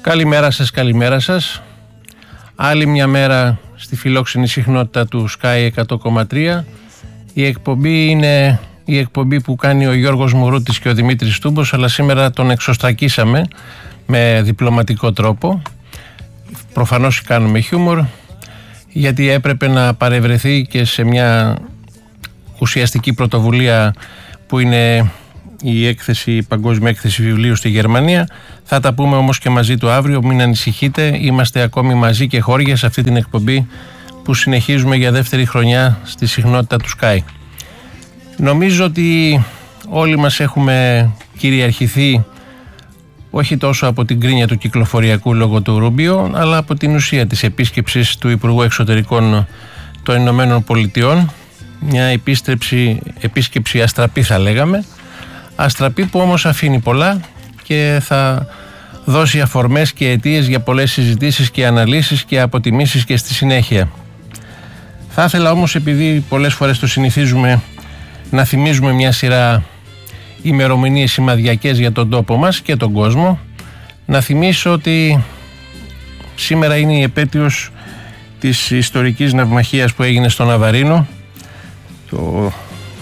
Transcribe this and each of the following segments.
Καλημέρα σας. Άλλη μια μέρα στη φιλόξενη συχνότητα του Sky 100,3. Η εκπομπή είναι η εκπομπή που κάνει ο Γιώργος Μουρούτης και ο Δημήτρης Τούμπος, αλλά σήμερα τον εξωστρακίσαμε με διπλωματικό τρόπο. Προφανώς κάνουμε χιούμορ, γιατί έπρεπε να παρευρεθεί και σε μια ουσιαστική πρωτοβουλία που είναι η παγκόσμια έκθεση βιβλίου στη Γερμανία. Θα τα πούμε όμως και μαζί του αύριο, μην ανησυχείτε, είμαστε ακόμη μαζί και χώρια σε αυτή την εκπομπή που συνεχίζουμε για δεύτερη χρονιά στη συχνότητα του Sky. Νομίζω ότι όλοι μας έχουμε κυριαρχηθεί όχι τόσο από την κρίνια του κυκλοφοριακού λόγω του Ρούμπιο, αλλά από την ουσία της επίσκεψης του Υπουργού Εξωτερικών των Ηνωμένων Πολιτειών. Μια επίσκεψη αστραπή θα λέγαμε, αστραπή που όμως αφήνει πολλά και θα δώσει αφορμές και αιτίες για πολλές συζητήσεις και αναλύσεις και αποτιμήσεις και στη συνέχεια. Θα ήθελα όμως, επειδή πολλές φορές το συνηθίζουμε, να θυμίζουμε μια σειρά ημερομηνίες σημαδιακές για τον τόπο μας και τον κόσμο. Να θυμίσω ότι σήμερα είναι η επέτειος της ιστορικής ναυμαχίας που έγινε στο Ναβαρίνο το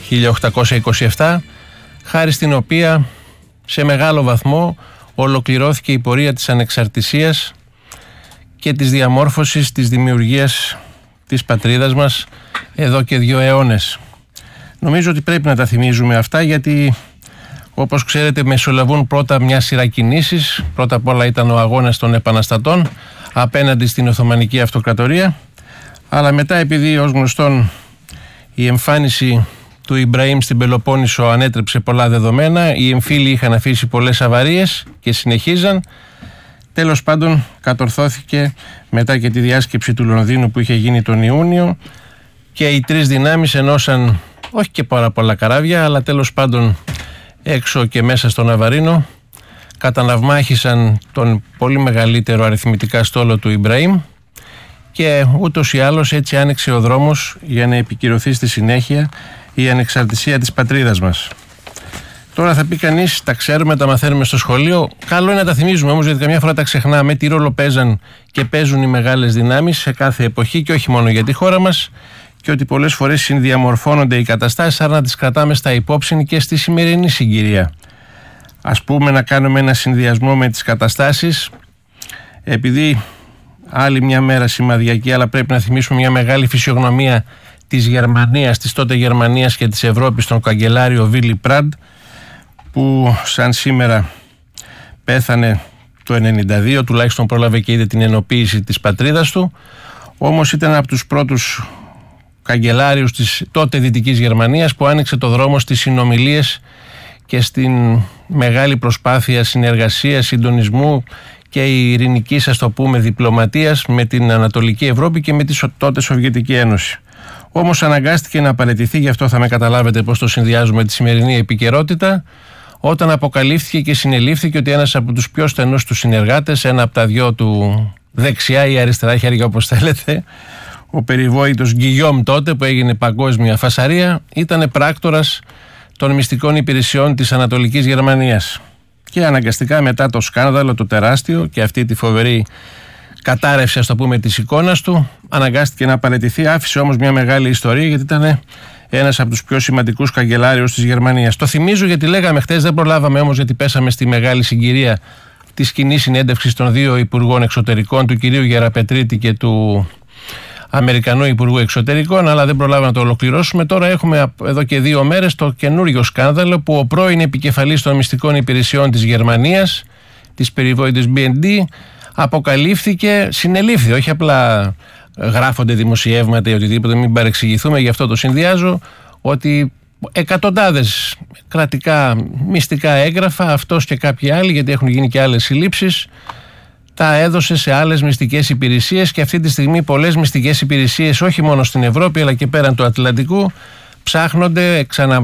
1827, χάρη στην οποία σε μεγάλο βαθμό ολοκληρώθηκε η πορεία της ανεξαρτησίας και της διαμόρφωσης της δημιουργίας της πατρίδας μας εδώ και 2 αιώνες. Νομίζω ότι πρέπει να τα θυμίζουμε αυτά, γιατί όπως ξέρετε μεσολαβούν πρώτα μια σειρά κινήσεις. Πρώτα απ' όλα ήταν ο αγώνας των επαναστατών απέναντι στην Οθωμανική Αυτοκρατορία, αλλά μετά, επειδή ως γνωστόν η εμφάνιση του Ιμπραήμ στην Πελοπόννησο ανέτρεψε πολλά δεδομένα, οι εμφύλοι είχαν αφήσει πολλές αβαρίες και συνεχίζαν. Τέλος πάντων κατορθώθηκε μετά και τη διάσκεψη του Λονδίνου που είχε γίνει τον Ιούνιο και οι 3 δυνάμεις ενώσαν όχι και πάρα πολλά καράβια, αλλά τέλος πάντων έξω και μέσα στο Ναβαρίνο καταναυμάχησαν τον πολύ μεγαλύτερο αριθμητικά στόλο του Ιμπραήμ και ούτως ή άλλως έτσι άνοιξε ο δρόμος για να επικυρωθεί στη συνέχεια η ανεξαρτησία της πατρίδας μας. Τώρα θα πει κανείς, τα ξέρουμε, τα μαθαίνουμε στο σχολείο. Καλό είναι να τα θυμίζουμε όμως, γιατί καμιά φορά τα ξεχνάμε τι ρόλο παίζαν και παίζουν οι μεγάλες δυνάμεις σε κάθε εποχή και όχι μόνο για τη χώρα μας, και ότι πολλές φορές συνδιαμορφώνονται οι καταστάσεις, άρα να τις κρατάμε στα υπόψη και στη σημερινή συγκυρία. Ας πούμε, να κάνουμε ένα συνδυασμό με τις καταστάσεις, επειδή άλλη μια μέρα σημαδιακή, αλλά πρέπει να θυμίσουμε μια μεγάλη φυσιογνωμία της Γερμανίας, της τότε Γερμανίας και της Ευρώπης, τον καγκελάριο Βίλι Πραντ, που σαν σήμερα πέθανε το 1992, τουλάχιστον πρόλαβε και είδε την ενοποίηση της πατρίδας του. Όμως ήταν από τους πρώτους καγκελάριους της τότε Δυτικής Γερμανίας που άνοιξε το δρόμο στις συνομιλίες και στην μεγάλη προσπάθεια συνεργασίας, συντονισμού και ειρηνικής, ας το πούμε, διπλωματίας με την Ανατολική Ευρώπη και με τη τότε Σοβιετική Ένωση. Όμως αναγκάστηκε να παραιτηθεί, γι' αυτό θα με καταλάβετε πώς το συνδυάζουμε τη σημερινή επικαιρότητα, όταν αποκαλύφθηκε και συνελήφθηκε ότι ένας από τους πιο στενούς του συνεργάτες, ένα από τα 2 του δεξιά ή αριστερά χέρια όπως θέλετε, ο περιβόητος Γκιγιόμ τότε που έγινε παγκόσμια φασαρία, ήταν πράκτορας των μυστικών υπηρεσιών της Ανατολικής Γερμανίας. Και αναγκαστικά μετά το σκάνδαλο το τεράστιο και αυτή τη φοβερή κατάρρευση, ας το πούμε, της εικόνας του, αναγκάστηκε να παραιτηθεί. Άφησε όμως μια μεγάλη ιστορία, γιατί ήταν ένας από τους πιο σημαντικούς καγκελάριους της Γερμανίας. Το θυμίζω γιατί λέγαμε χτες, δεν προλάβαμε όμως, γιατί πέσαμε στη μεγάλη συγκυρία της κοινής συνέντευξης των 2 Υπουργών Εξωτερικών, του κυρίου Γεραπετρίτη και του Αμερικανού Υπουργού Εξωτερικών, αλλά δεν προλάβαμε να το ολοκληρώσουμε. Τώρα έχουμε εδώ και 2 μέρες το καινούριο σκάνδαλο που ο πρώην επικεφαλής των μυστικών υπηρεσιών της Γερμανίας, της περιβόητης BND, αποκαλύφθηκε, συνελήφθη, όχι απλά γράφονται δημοσιεύματα ή οτιδήποτε, μην παρεξηγηθούμε, γι' αυτό το συνδυάζω, ότι εκατοντάδες κρατικά μυστικά έγγραφα, αυτός και κάποιοι άλλοι, γιατί έχουν γίνει και άλλες συλλήψεις, τα έδωσε σε άλλες μυστικές υπηρεσίες, και αυτή τη στιγμή πολλές μυστικές υπηρεσίες, όχι μόνο στην Ευρώπη αλλά και πέραν του Ατλαντικού, ψάχνονται,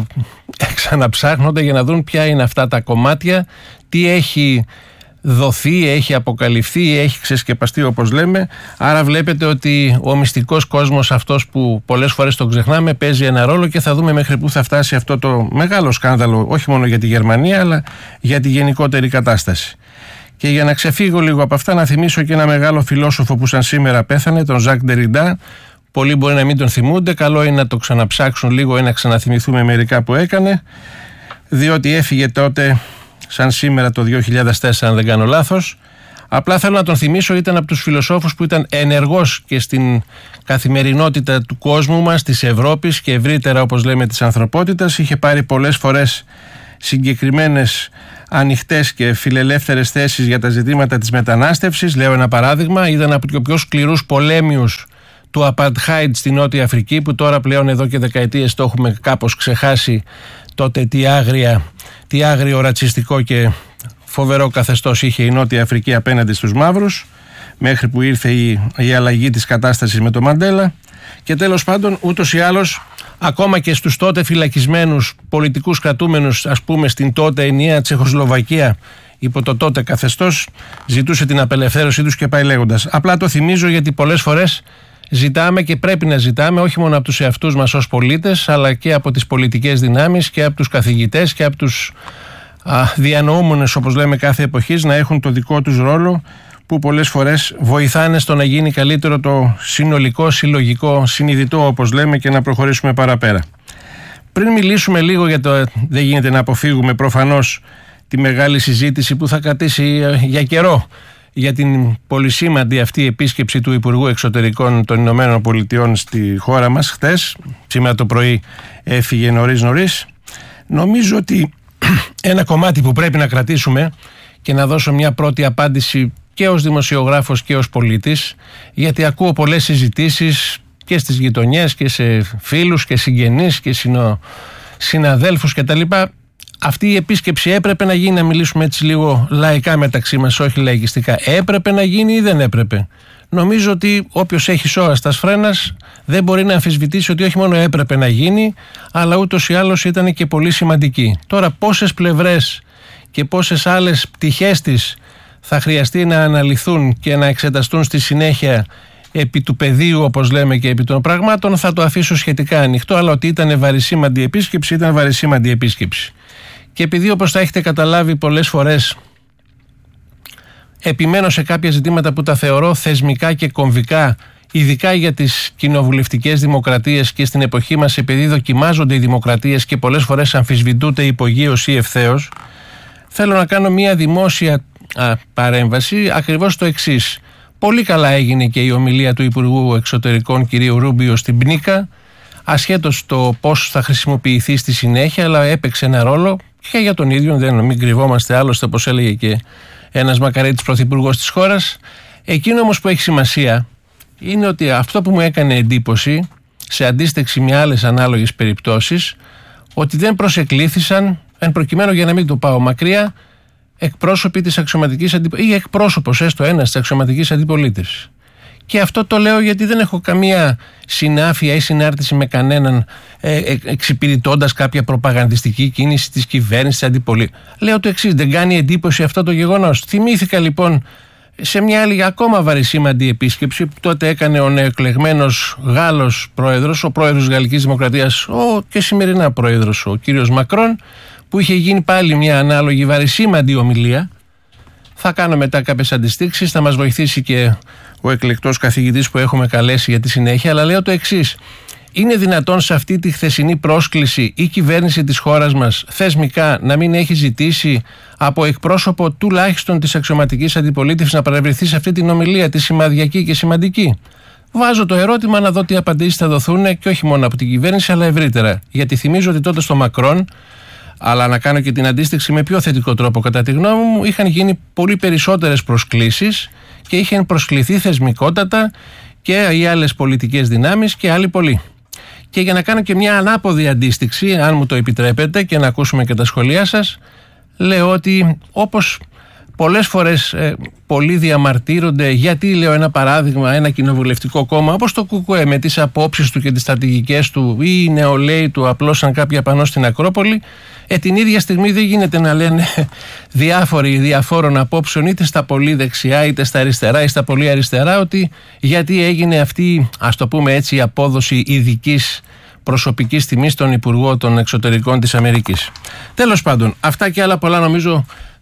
ξαναψάχνονται για να δουν ποια είναι αυτά τα κομμάτια, τι έχει δοθεί, έχει αποκαλυφθεί, έχει ξεσκεπαστεί, όπως λέμε. Άρα βλέπετε ότι ο μυστικός κόσμος αυτός που πολλές φορές το ξεχνάμε παίζει ένα ρόλο, και θα δούμε μέχρι πού θα φτάσει αυτό το μεγάλο σκάνδαλο, όχι μόνο για τη Γερμανία αλλά για τη γενικότερη κατάσταση. Και για να ξεφύγω λίγο από αυτά, να θυμίσω και ένα μεγάλο φιλόσοφο που σαν σήμερα πέθανε, τον Ζακ Ντεριντα. Πολλοί μπορεί να μην τον θυμούνται, καλό είναι να το ξαναψάξουν λίγο ή να ξαναθυμηθούμε μερικά που έκανε, διότι έφυγε τότε σαν σήμερα το 2004, αν δεν κάνω λάθος. Απλά θέλω να τον θυμίσω, ήταν από τους φιλοσόφους που ήταν ενεργός και στην καθημερινότητα του κόσμου μας, της Ευρώπης και ευρύτερα, όπως λέμε, της ανθρωπότητας. Είχε πάρει πολλές φορές συγκεκριμένες ανοιχτές και φιλελεύθερες θέσεις για τα ζητήματα της μετανάστευσης. Λέω ένα παράδειγμα, ήταν από τους πιο σκληρούς πολέμιους του Apartheid στη Νότια Αφρική, που τώρα πλέον εδώ και δεκαετίες το έχουμε κάπως ξεχάσει τότε τι άγριο ρατσιστικό και φοβερό καθεστώς είχε η Νότια Αφρική απέναντι στους μαύρους, μέχρι που ήρθε η αλλαγή της κατάστασης με τον Μαντέλα. Και τέλος πάντων, ούτως ή άλλως, ακόμα και στους τότε φυλακισμένους πολιτικούς κρατούμενους, ας πούμε στην τότε ενιαία Τσεχοσλοβακία υπό το τότε καθεστώς, ζητούσε την απελευθέρωσή τους και πάει λέγοντας. Απλά το θυμίζω γιατί πολλές φορές ζητάμε και πρέπει να ζητάμε όχι μόνο από τους εαυτούς μας ως πολίτες, αλλά και από τις πολιτικές δυνάμεις και από τους καθηγητές και από τους διανοούμενες, όπως λέμε, κάθε εποχής, να έχουν το δικό τους ρόλο, που πολλές φορές βοηθάνε στο να γίνει καλύτερο το συνολικό, συλλογικό, συνειδητό, όπως λέμε, και να προχωρήσουμε παραπέρα. Πριν μιλήσουμε λίγο για το, δεν γίνεται να αποφύγουμε προφανώς τη μεγάλη συζήτηση που θα κρατήσει για καιρό για την πολυσήμαντη αυτή επίσκεψη του Υπουργού Εξωτερικών των Ηνωμένων Πολιτειών στη χώρα μας χτες. Σήμερα το πρωί έφυγε νωρίς. Νομίζω ότι ένα κομμάτι που πρέπει να κρατήσουμε και να δώσω μια πρώτη απάντηση και ως δημοσιογράφος και ως πολίτης, γιατί ακούω πολλές συζητήσεις και στις γειτονιές και σε φίλους και συγγενείς και συναδέλφους κτλ. Αυτή η επίσκεψη έπρεπε να γίνει, να μιλήσουμε έτσι λίγο λαϊκά μεταξύ μας, όχι λαϊκιστικά. Έπρεπε να γίνει ή δεν έπρεπε? Νομίζω ότι όποιος έχει σώα στα σφρένας δεν μπορεί να αμφισβητήσει ότι όχι μόνο έπρεπε να γίνει, αλλά ούτως ή άλλως ήταν και πολύ σημαντική. Τώρα πόσες πλευρές και πόσες άλλες πτυχές της θα χρειαστεί να αναλυθούν και να εξεταστούν στη συνέχεια επί του πεδίου, όπως λέμε, και επί των πραγμάτων, θα το αφήσω σχετικά ανοιχτό, αλλά ότι ήταν βαρισίμαντη επίσκεψη, ήταν βαρισίμαντη επίσκεψη. Και επειδή, όπως θα έχετε καταλάβει πολλές φορές, επιμένω σε κάποια ζητήματα που τα θεωρώ θεσμικά και κομβικά, ειδικά για τις κοινοβουλευτικές δημοκρατίες και στην εποχή μας, επειδή δοκιμάζονται οι δημοκρατίες και πολλές φορές αμφισβητούνται υπογείως ή ευθέως, θέλω να κάνω μια δημόσια παρέμβαση, ακριβώς το εξής. Πολύ καλά έγινε και η ομιλία του Υπουργού Εξωτερικών κ. Ρούμπιο στην Πνίκα, ασχέτως το πώς θα χρησιμοποιηθεί στη συνέχεια, αλλά έπαιξε ένα ρόλο και για τον ίδιο, μην κρυβόμαστε, άλλωστε, όπως έλεγε και ένας μακαρίτης πρωθυπουργός της χώρας. Εκείνο όμως που έχει σημασία είναι ότι αυτό που μου έκανε εντύπωση, σε αντίστοιξη με άλλες ανάλογες περιπτώσεις, ότι δεν προσεκλήθησαν, εν προκειμένου, για να μην το πάω μακριά, εκπρόσωποι της αξιωματικής αντιπολίτευσης ή εκπρόσωπος έστω ένας της αξιωματικής αντιπολίτευσης. Και αυτό το λέω γιατί δεν έχω καμία συνάφεια ή συνάρτηση με κανέναν εξυπηρετώντας κάποια προπαγανδιστική κίνηση της κυβέρνησης, της αντιπολίτευσης. Λέω το εξής, δεν κάνει εντύπωση αυτό το γεγονός? Θυμήθηκα λοιπόν σε μια άλλη ακόμα βαρισίμαντη επίσκεψη που τότε έκανε ο νεοεκλεγμένος Γάλλος πρόεδρος, ο πρόεδρος της Γαλλικής Δημοκρατίας, και σημερινά πρόεδρος, ο κύριος Μακρόν, που είχε γίνει πάλι μια ανάλογη βαρισίμαντη ομιλία. Θα κάνω μετά κάποιες αντιστοίξεις, θα μας βοηθήσει και ο εκλεκτός καθηγητής που έχουμε καλέσει για τη συνέχεια, αλλά λέω το εξής. Είναι δυνατόν σε αυτή τη χθεσινή πρόσκληση η κυβέρνηση της χώρας μας θεσμικά να μην έχει ζητήσει από εκπρόσωπο τουλάχιστον της αξιωματικής αντιπολίτευσης να παρευρεθεί σε αυτή την ομιλία, τη σημαδιακή και σημαντική? Βάζω το ερώτημα να δω τι απαντήσεις θα δοθούν και όχι μόνο από την κυβέρνηση αλλά ευρύτερα. Γιατί θυμίζω ότι τότε στο Μακρόν, αλλά να κάνω και την αντίστοιξη με πιο θετικό τρόπο κατά τη γνώμη μου, είχαν γίνει πολύ περισσότερες προσκλήσεις και είχαν προσκληθεί θεσμικότατα και οι άλλες πολιτικές δυνάμεις και άλλοι πολλοί. Και για να κάνω και μια ανάποδη αντίστοιξη, αν μου το επιτρέπετε, και να ακούσουμε και τα σχόλιά σας, λέω ότι όπως πολλές φορές πολλοί διαμαρτύρονται, γιατί, λέω ένα παράδειγμα, ένα κοινοβουλευτικό κόμμα όπως το ΚΚΕ με τις απόψεις του και τις στρατηγικές του ή οι νεολαίοι του απλώσαν κάποια πανό στην Ακρόπολη, την ίδια στιγμή δεν γίνεται να λένε διάφοροι διαφόρων απόψεων είτε στα πολύ δεξιά είτε στα αριστερά ή στα πολύ αριστερά ότι γιατί έγινε αυτή, ας το πούμε έτσι, η απόδοση ειδικής προσωπικής τιμής στον Υπουργό των Εξωτερικών της Αμερικής. Τέλος πάντων, αυτά και άλλα πολλά νομίζω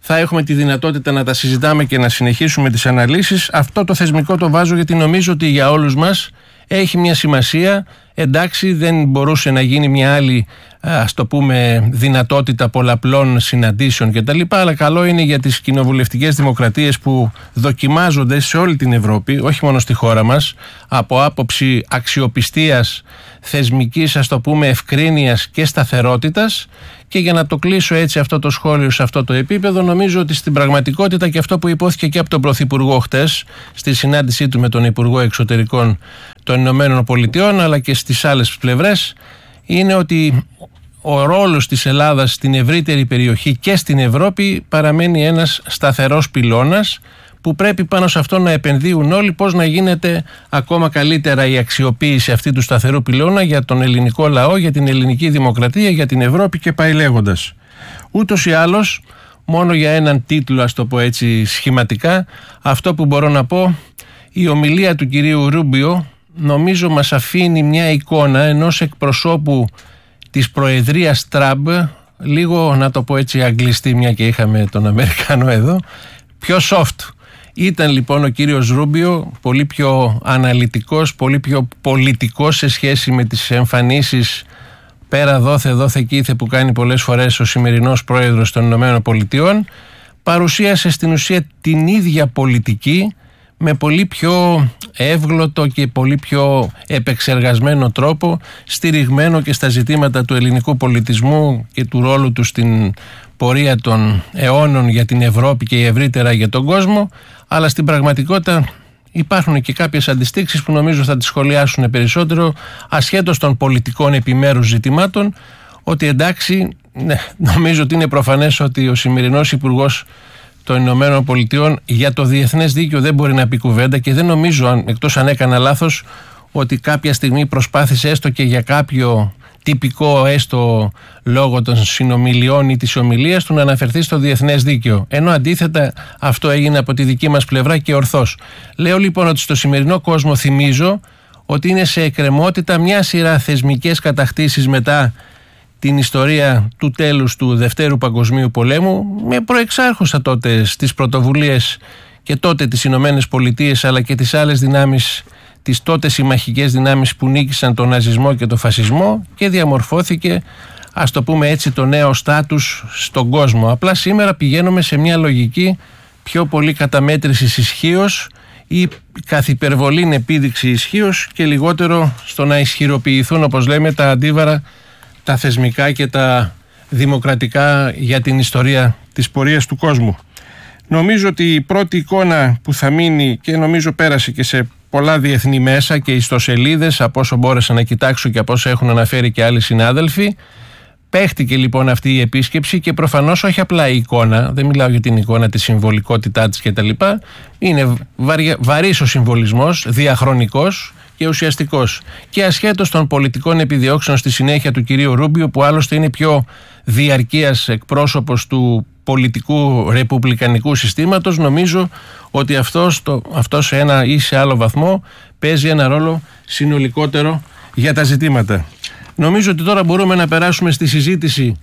θα έχουμε τη δυνατότητα να τα συζητάμε και να συνεχίσουμε τις αναλύσεις. Αυτό το θεσμικό το βάζω γιατί νομίζω ότι για όλους μας έχει μια σημασία. Εντάξει, δεν μπορούσε να γίνει μια άλλη, ας το πούμε, δυνατότητα πολλαπλών συναντήσεων κτλ. Αλλά καλό είναι για τις κοινοβουλευτικές δημοκρατίες που δοκιμάζονται σε όλη την Ευρώπη, όχι μόνο στη χώρα μας, από άποψη αξιοπιστίας, θεσμικής, ας το πούμε, ευκρίνειας και σταθερότητας. Και για να το κλείσω έτσι αυτό το σχόλιο σε αυτό το επίπεδο, νομίζω ότι στην πραγματικότητα και αυτό που υπόθηκε και από τον Πρωθυπουργό χτες στη συνάντησή του με τον Υπουργό Εξωτερικών των Ηνωμένων Πολιτειών, αλλά και στις άλλες πλευρές, είναι ότι ο ρόλος της Ελλάδας στην ευρύτερη περιοχή και στην Ευρώπη παραμένει ένας σταθερός πυλώνας που πρέπει πάνω σε αυτό να επενδύουν όλοι, πώς να γίνεται ακόμα καλύτερα η αξιοποίηση αυτή του σταθερού πυλώνα για τον ελληνικό λαό, για την ελληνική δημοκρατία, για την Ευρώπη και πάει λέγοντας. Ούτως ή άλλως, μόνο για έναν τίτλο, ας το πω έτσι σχηματικά, αυτό που μπορώ να πω, η ομιλία του κυρίου Ρούμπιο νομίζω μας αφήνει μια εικόνα ενός εκπροσώπου της Προεδρίας Τραμπ, λίγο να το πω έτσι αγγλιστή, μια και είχαμε τον Αμερικανό εδώ, πιο soft. Ήταν λοιπόν ο κύριος Ρούμπιο πολύ πιο αναλυτικός, πολύ πιο πολιτικός σε σχέση με τις εμφανίσεις πέρα δόθε κήθε που κάνει πολλές φορές ο σημερινός πρόεδρος των Ηνωμένων Πολιτειών. Παρουσίασε στην ουσία την ίδια πολιτική με πολύ πιο εύγλωτο και πολύ πιο επεξεργασμένο τρόπο, στηριγμένο και στα ζητήματα του ελληνικού πολιτισμού και του ρόλου του στην πορεία των αιώνων για την Ευρώπη και ευρύτερα για τον κόσμο, αλλά στην πραγματικότητα υπάρχουν και κάποιες αντιστοίξεις που νομίζω θα τις σχολιάσουν περισσότερο, ασχέτως των πολιτικών επιμέρους ζητημάτων, ότι εντάξει, ναι, νομίζω ότι είναι προφανές ότι ο σημερινός Υπουργός των Ηνωμένων Πολιτειών για το διεθνές δίκαιο δεν μπορεί να πει κουβέντα και δεν νομίζω, εκτός αν έκανα λάθος, ότι κάποια στιγμή προσπάθησε έστω και για κάποιο τυπικό έστω λόγω των συνομιλιών ή της ομιλίας του να αναφερθεί στο διεθνές δίκαιο. Ενώ αντίθετα αυτό έγινε από τη δική μας πλευρά και ορθώς. Λέω λοιπόν ότι στο σημερινό κόσμο θυμίζω ότι είναι σε εκκρεμότητα μια σειρά θεσμικές κατακτήσεις μετά την ιστορία του τέλους του Δευτέρου Παγκοσμίου Πολέμου, με προεξάρχουσα τότε στις πρωτοβουλίες και τότε τις Ηνωμένες Πολιτείες αλλά και τις άλλες δυνάμεις, τις τότε συμμαχικές δυνάμεις που νίκησαν τον ναζισμό και τον φασισμό και διαμορφώθηκε, ας το πούμε έτσι, το νέο στάτους στον κόσμο. Απλά σήμερα πηγαίνουμε σε μια λογική πιο πολύ καταμέτρησης ισχύως ή καθ' υπερβολήν επίδειξη ισχύως και λιγότερο στο να ισχυροποιηθούν, όπως λέμε, τα αντίβαρα, τα θεσμικά και τα δημοκρατικά για την ιστορία της πορείας του κόσμου. Νομίζω ότι η πρώτη εικόνα που θα μείνει και νομίζω πέρασε και σε πολλά διεθνή μέσα και ιστοσελίδες από όσο μπόρεσα να κοιτάξω και από όσο έχουν αναφέρει και άλλοι συνάδελφοι, παίχτηκε λοιπόν αυτή η επίσκεψη και προφανώς όχι απλά η εικόνα, δεν μιλάω για την εικόνα, τη συμβολικότητά της κτλ. Είναι βαρύς ο συμβολισμός, διαχρονικός και ουσιαστικός και ασχέτως των πολιτικών επιδιώξεων στη συνέχεια του κυρίου Ρούμπιο, που άλλωστε είναι πιο διαρκείας εκπρόσωπος του πολιτικού ρεπουμπλικανικού συστήματος, νομίζω ότι αυτό σε ένα ή σε άλλο βαθμό παίζει ένα ρόλο συνολικότερο για τα ζητήματα. Νομίζω ότι τώρα μπορούμε να περάσουμε στη συζήτηση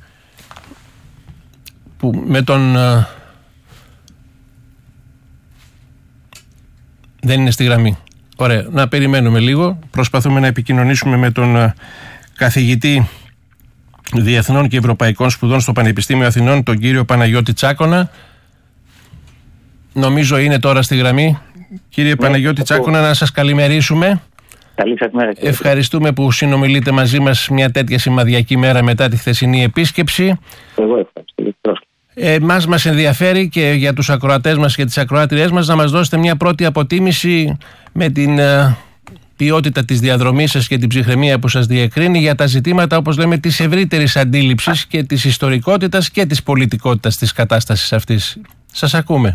που με τον... Δεν είναι στη γραμμή. Ωραία, να περιμένουμε λίγο. Προσπαθούμε να επικοινωνήσουμε με τον καθηγητή Διεθνών και Ευρωπαϊκών Σπουδών στο Πανεπιστήμιο Αθηνών, τον κύριο Παναγιώτη Τσάκωνα. Νομίζω είναι τώρα στη γραμμή. Κύριε Παναγιώτη Τσάκωνα, να σας καλημερίσουμε. Καλή σας μέρα. Ευχαριστούμε που συνομιλείτε μαζί μας μια τέτοια σημαδιακή μέρα μετά τη χθεσινή επίσκεψη. Εγώ ευχαριστώ. Μας ενδιαφέρει και για τους ακροατές μας και τις ακροάτριές μας να μας δώσετε μια πρώτη αποτίμηση με την ποιότητα της διαδρομής σας και την ψυχραιμία που σας διεκρίνει για τα ζητήματα, όπως λέμε, της ευρύτερης αντίληψης και της ιστορικότητας και της πολιτικότητας της κατάστασης αυτής. Σας ακούμε.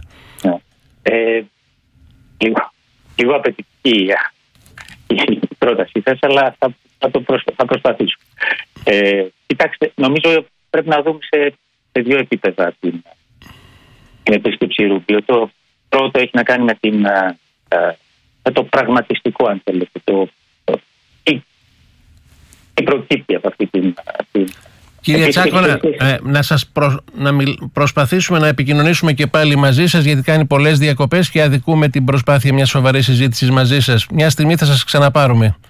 Λίγο απαιτητική η πρότασή σας, αλλά θα προσπαθήσω. Κοιτάξτε, νομίζω πρέπει να δούμε σε δύο επίπεδα την επίσκεψη Ρούμπιο. Το πρώτο έχει να κάνει με το πραγματιστικό, αν θέλετε, τι προκύπτει από αυτή την Κύριε Τσάκωνα, προσπαθήσουμε να επικοινωνήσουμε και πάλι μαζί σας, γιατί κάνει πολλές διακοπές και αδικούμε την προσπάθεια μιας σοβαρής συζήτησης μαζί σας. Μια στιγμή θα σας ξαναπάρουμε.